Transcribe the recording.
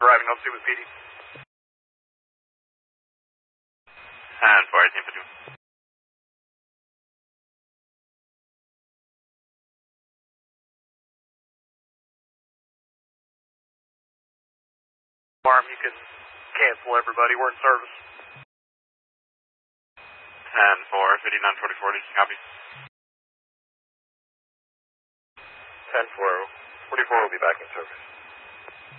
Arriving on C with PD. And 418 for 2. Farm, you can cancel everybody. We're in service. 10-4, 59-44, did you copy? 10-4, 44 will be back in service.